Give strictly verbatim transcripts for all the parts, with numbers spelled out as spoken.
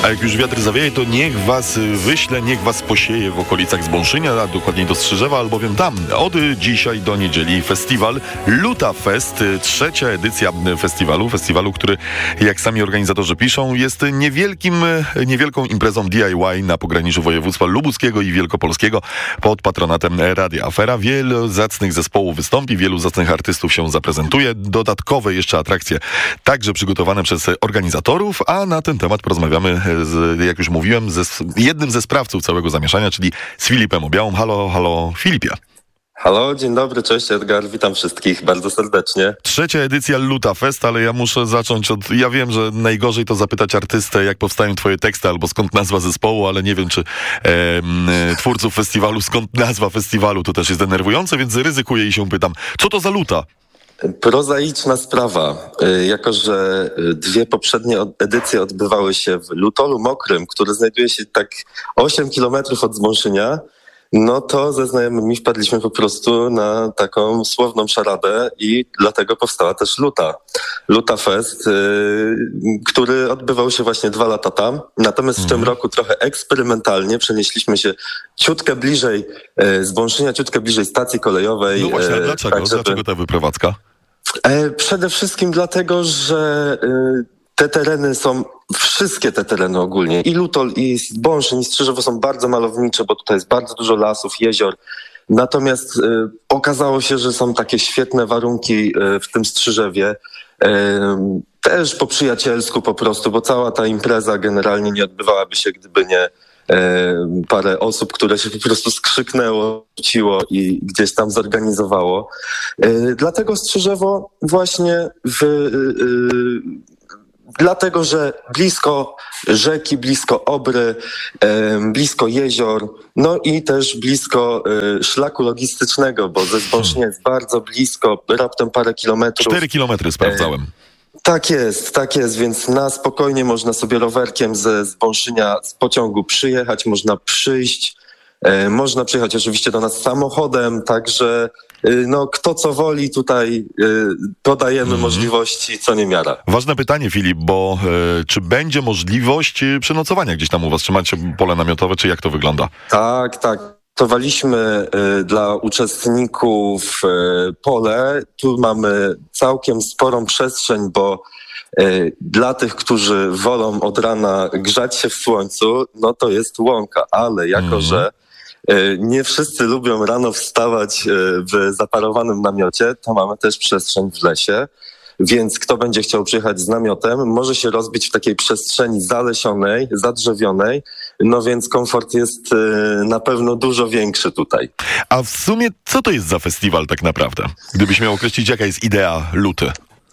A jak już wiatr zawieje, to niech was wyśle, niech was posieje w okolicach Zbąszynia, a dokładniej do Strzyżewa, albowiem tam od dzisiaj do niedzieli festiwal Luta Fest, trzecia edycja festiwalu, festiwalu, który, jak sami organizatorzy piszą, jest niewielkim, niewielką imprezą D I Y na pograniczu województwa lubuskiego i wielkopolskiego pod patronatem Radia Afera. Wielu zacnych zespołów wystąpi, wielu zacnych artystów się zaprezentuje, dodatkowe jeszcze atrakcje także przygotowane przez organizatorów, a na ten temat porozmawiamy z, jak już mówiłem, ze jednym ze sprawców całego zamieszania, czyli z Filipem Obiałą. Halo, halo Filipie. Halo, dzień dobry, cześć Edgar, witam wszystkich bardzo serdecznie. Trzecia edycja Luta Fest, ale ja muszę zacząć od, ja wiem, że najgorzej to zapytać artystę, jak powstają twoje teksty, albo skąd nazwa zespołu, ale nie wiem, czy e, twórców festiwalu, skąd nazwa festiwalu, to też jest denerwujące, więc ryzykuję i się pytam, co to za luta? Prozaiczna sprawa. Jako że dwie poprzednie edycje odbywały się w Lutolu Mokrym, który znajduje się tak osiem kilometrów od Zbąszynia, no to ze znajomymi wpadliśmy po prostu na taką słowną szaradę i dlatego powstała też Luta. Luta Fest, yy, który odbywał się właśnie dwa lata tam. Natomiast w tym roku trochę eksperymentalnie przenieśliśmy się ciutkę bliżej yy, Zbąszynia, ciutkę bliżej stacji kolejowej. No właśnie, a dlaczego? Tak, żeby... Dlaczego ta wyprowadzka? Yy, przede wszystkim dlatego, że... Yy, Te tereny są, wszystkie te tereny ogólnie, i Lutol, i Zbąszyn, i Strzyżewo są bardzo malownicze, bo tutaj jest bardzo dużo lasów, jezior. Natomiast y, okazało się, że są takie świetne warunki y, w tym Strzyżewie. Y, też po przyjacielsku po prostu, bo cała ta impreza generalnie nie odbywałaby się, gdyby nie parę osób, które się po prostu skrzyknęło, rzuciło i gdzieś tam zorganizowało. Dlatego Strzyżewo właśnie w... Dlatego, że blisko rzeki, blisko Obry, blisko jezior, no i też blisko szlaku logistycznego, bo ze Zbąszynia jest bardzo blisko, raptem parę kilometrów. Cztery kilometry sprawdzałem. Tak jest, tak jest, więc na spokojnie można sobie rowerkiem ze Zbąszynia z pociągu przyjechać, można przyjść, e, można przyjechać oczywiście do nas samochodem, także e, no kto co woli, tutaj e, podajemy mm. możliwości co niemiara. Ważne pytanie, Filip, bo e, czy będzie możliwość przenocowania gdzieś tam u was? Czy macie pole namiotowe, czy jak to wygląda? Tak, tak. Przygotowaliśmy y, dla uczestników y, pole. Tu mamy całkiem sporą przestrzeń, bo y, dla tych, którzy wolą od rana grzać się w słońcu, no to jest łąka, ale jako, mm. że y, nie wszyscy lubią rano wstawać y, w zaparowanym namiocie, to mamy też przestrzeń w lesie. Więc kto będzie chciał przyjechać z namiotem, może się rozbić w takiej przestrzeni zalesionej, zadrzewionej, no więc komfort jest y, na pewno dużo większy tutaj. A w sumie co to jest za festiwal tak naprawdę? Gdybyś miał określić, jaka jest idea Luty?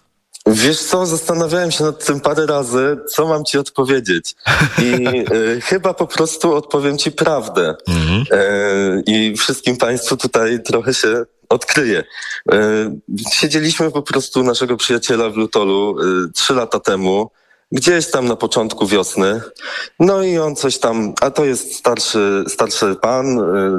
Wiesz co, zastanawiałem się nad tym parę razy, co mam ci odpowiedzieć. I y, chyba po prostu odpowiem ci prawdę. Mm-hmm. Y, I wszystkim państwu tutaj trochę się odkryję. Y, siedzieliśmy po prostu u naszego przyjaciela w Lutolu y, trzy lata temu, gdzieś tam na początku wiosny. No i on coś tam, a to jest starszy, starszy pan,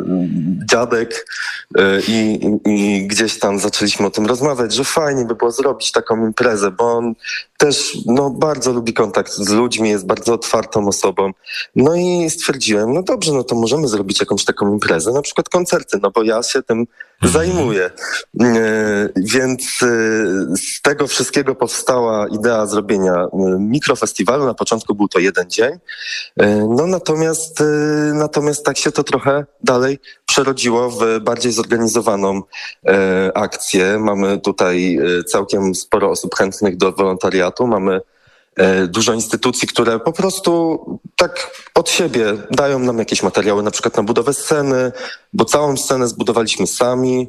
y, dziadek y, i, i gdzieś tam zaczęliśmy o tym rozmawiać, że fajnie by było zrobić taką imprezę, bo on też no, bardzo lubi kontakt z ludźmi, jest bardzo otwartą osobą. No i stwierdziłem, no dobrze, no to możemy zrobić jakąś taką imprezę, na przykład koncerty, no bo ja się tym zajmuję. Y, więc y, z tego wszystkiego powstała idea zrobienia y, mikrofestiwalu. Na początku był to jeden dzień. Y, no natomiast, y, natomiast tak się to trochę dalej przerodziło w bardziej zorganizowaną y, akcję. Mamy tutaj y, całkiem sporo osób chętnych do wolontariatu. Mamy dużo instytucji, które po prostu tak od siebie dają nam jakieś materiały, na przykład na budowę sceny, bo całą scenę zbudowaliśmy sami.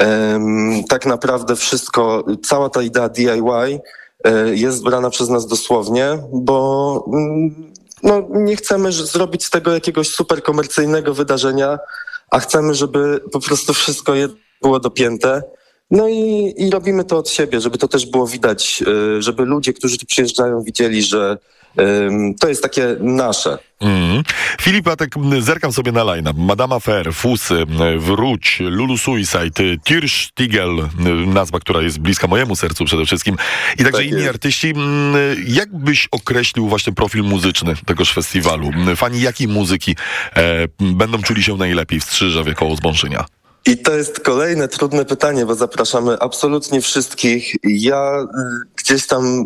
Tak naprawdę wszystko, cała ta idea D I Y jest brana przez nas dosłownie, bo no, nie chcemy zrobić z tego jakiegoś super komercyjnego wydarzenia, a chcemy, żeby po prostu wszystko było dopięte. No i, i robimy to od siebie, żeby to też było widać, żeby ludzie, którzy tu przyjeżdżają, widzieli, że To jest takie nasze. Mm. Filip, a tak zerkam sobie na line-up. Madame Affair, Fusy, Wróć, Lulu Suicide, Türstiegel, nazwa, która jest bliska mojemu sercu przede wszystkim, i także tak inni jest. artyści. Jak byś określił właśnie profil muzyczny tegoż festiwalu? Fani jakiej muzyki e, będą czuli się najlepiej w Strzyżewie koło Zbąszynia? I to jest kolejne trudne pytanie, bo zapraszamy absolutnie wszystkich. Ja gdzieś tam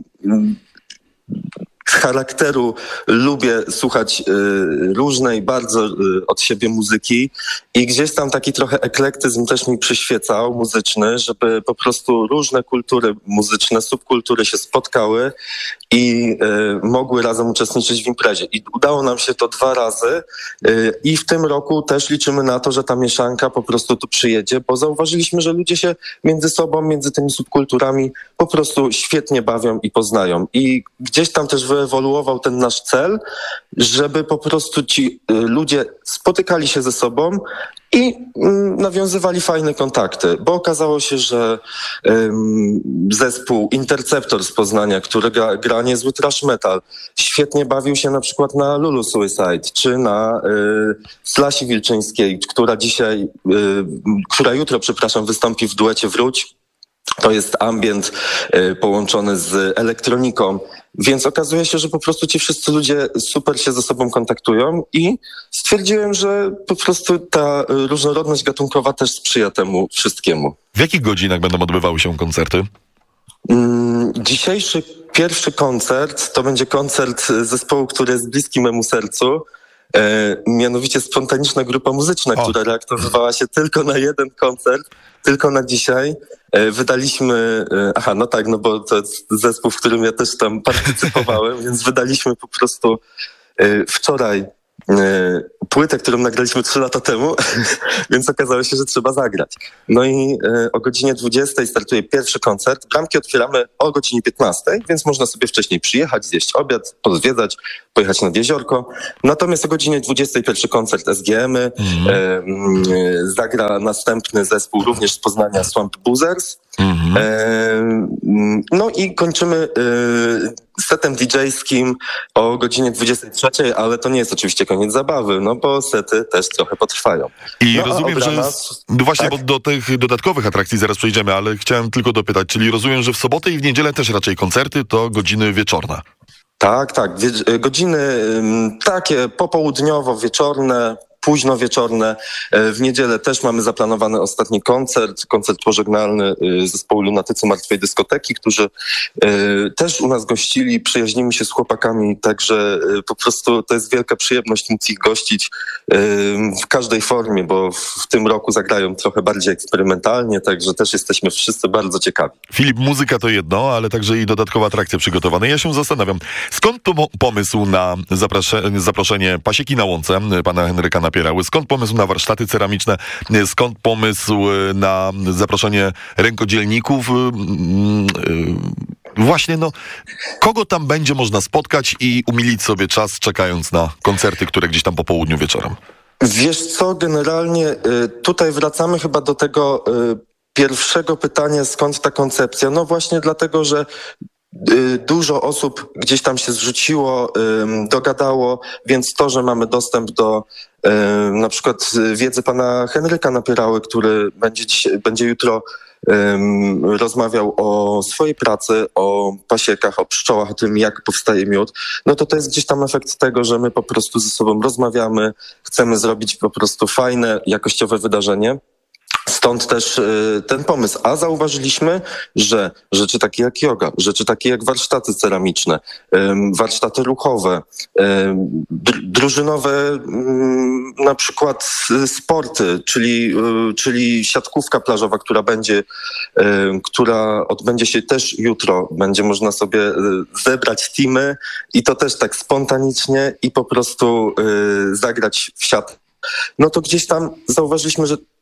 z charakteru lubię słuchać y, różnej bardzo y, od siebie muzyki i gdzieś tam taki trochę eklektyzm też mi przyświecał muzyczny, żeby po prostu różne kultury muzyczne, subkultury się spotkały i y, mogły razem uczestniczyć w imprezie. I udało nam się to dwa razy y, i w tym roku też liczymy na to, że ta mieszanka po prostu tu przyjedzie, bo zauważyliśmy, że ludzie się między sobą, między tymi subkulturami po prostu świetnie bawią i poznają. I gdzieś tam też wyewoluował ten nasz cel, żeby po prostu ci y, ludzie spotykali się ze sobą i mm, nawiązywali fajne kontakty, bo okazało się, że ym, zespół Interceptor z Poznania, który gra, gra niezły thrash metal, świetnie bawił się na przykład na Lulu Suicide, czy na y, Slasi Wilczyńskiej, która dzisiaj, y, która jutro, przepraszam, wystąpi w duecie Wróć. To jest ambient y, połączony z elektroniką, więc okazuje się, że po prostu ci wszyscy ludzie super się ze sobą kontaktują i stwierdziłem, że po prostu ta różnorodność gatunkowa też sprzyja temu wszystkiemu. W jakich godzinach będą odbywały się koncerty? Mm, dzisiejszy pierwszy koncert to będzie koncert zespołu, który jest bliski memu sercu. E, mianowicie spontaniczna grupa muzyczna, o. która reaktywowała się tylko na jeden koncert, tylko na dzisiaj. E, wydaliśmy, e, aha, no tak, no bo to jest zespół, w którym ja też tam partycypowałem, więc wydaliśmy po prostu e, wczoraj e, płytę, którą nagraliśmy trzy lata temu, więc okazało się, że trzeba zagrać. No i e, o godzinie dwudziestej startuje pierwszy koncert. Bramki otwieramy o godzinie piętnastej, więc można sobie wcześniej przyjechać, zjeść obiad, pozwiedzać, pojechać nad jeziorko. Natomiast o godzinie dwudziestej pierwszy koncert S G M y. Mm-hmm. E, zagra następny zespół również z Poznania, Swamp Boozers. Mm-hmm. E, no i kończymy e, setem didżejskim o godzinie dwudziestej trzeciej, ale to nie jest oczywiście koniec zabawy, no bo sety też trochę potrwają. I no, rozumiem, że nas... no właśnie, tak? bo do tych dodatkowych atrakcji zaraz przejdziemy, ale chciałem tylko dopytać, czyli rozumiem, że w sobotę i w niedzielę też raczej koncerty to godziny wieczorne. Tak, tak. Wie- godziny ym, takie popołudniowo-wieczorne, późno wieczorne. W niedzielę też mamy zaplanowany ostatni koncert, koncert pożegnalny zespołu Lunatycy Martwej Dyskoteki, którzy też u nas gościli, przyjaźnimy się z chłopakami, także po prostu to jest wielka przyjemność móc ich gościć w każdej formie, bo w tym roku zagrają trochę bardziej eksperymentalnie, także też jesteśmy wszyscy bardzo ciekawi. Filip, muzyka to jedno, ale także i dodatkowe atrakcje przygotowane. Ja się zastanawiam, skąd to pomysł na zaproszenie, zaproszenie Pasieki na Łące, pana Henryka Napierały, skąd pomysł na warsztaty ceramiczne, skąd pomysł na zaproszenie rękodzielników? Właśnie, no, kogo tam będzie można spotkać i umilić sobie czas, czekając na koncerty, które gdzieś tam po południu wieczorem? Wiesz co, generalnie tutaj wracamy chyba do tego pierwszego pytania, skąd ta koncepcja? No właśnie dlatego, że dużo osób gdzieś tam się zrzuciło, dogadało, więc to, że mamy dostęp do na przykład wiedzy pana Henryka Napierały, który będzie, dziś, będzie jutro rozmawiał o swojej pracy, o pasiekach, o pszczołach, o tym, jak powstaje miód, no to to jest gdzieś tam efekt tego, że my po prostu ze sobą rozmawiamy, chcemy zrobić po prostu fajne, jakościowe wydarzenie. Stąd też y, ten pomysł. A zauważyliśmy, że rzeczy takie jak joga, rzeczy takie jak warsztaty ceramiczne, y, warsztaty ruchowe, y, dr- drużynowe y, na przykład y, sporty, czyli, y, czyli siatkówka plażowa, która będzie, y, która odbędzie się też jutro. Będzie można sobie y, zebrać teamy i to też tak spontanicznie i po prostu y, zagrać w siat. No to gdzieś tam zauważyliśmy, że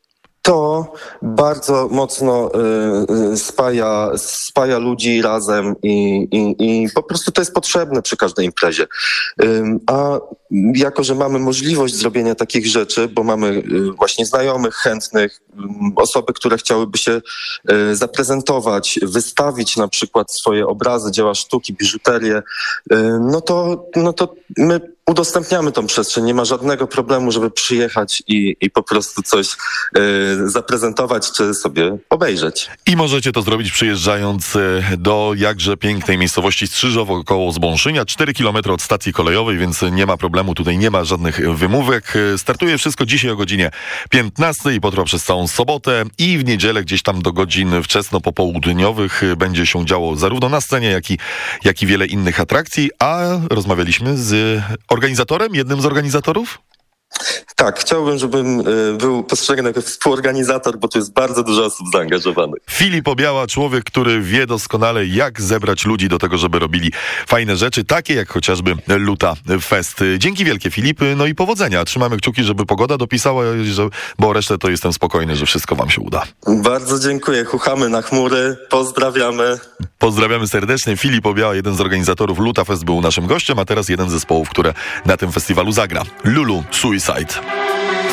to bardzo mocno y, spaja, spaja ludzi razem i, i, i po prostu to jest potrzebne przy każdej imprezie. Y, a jako, że mamy możliwość zrobienia takich rzeczy, bo mamy y, właśnie znajomych, chętnych, y, osoby, które chciałyby się y, zaprezentować, wystawić na przykład swoje obrazy, dzieła sztuki, biżuterię, y, no to, no to my udostępniamy tą przestrzeń. Nie ma żadnego problemu, żeby przyjechać i, i po prostu coś y, zaprezentować, czy sobie obejrzeć. I możecie to zrobić przyjeżdżając do jakże pięknej miejscowości Strzyżowo koło Zbąszynia, cztery kilometry od stacji kolejowej, więc nie ma problemu, tutaj nie ma żadnych wymówek. Startuje wszystko dzisiaj o godzinie piętnastej i potrwa przez całą sobotę i w niedzielę gdzieś tam do godzin wczesno-popołudniowych będzie się działo zarówno na scenie, jak i, jak i wiele innych atrakcji, a rozmawialiśmy z organizatorem, jednym z organizatorów? Tak, chciałbym, żebym y, był postrzegany jako współorganizator, bo tu jest bardzo dużo osób zaangażowanych. Filip Obiała, człowiek, który wie doskonale, jak zebrać ludzi do tego, żeby robili fajne rzeczy, takie jak chociażby Luta Fest. Dzięki wielkie, Filip, no i powodzenia. Trzymamy kciuki, żeby pogoda dopisała, że, bo resztę to jestem spokojny, że wszystko wam się uda. Bardzo dziękuję, chuchamy na chmury, pozdrawiamy. Pozdrawiamy serdecznie. Filip Obiała, jeden z organizatorów Luta Fest, był naszym gościem, a teraz jeden z zespołów, które na tym festiwalu zagra. Lulu Suicide.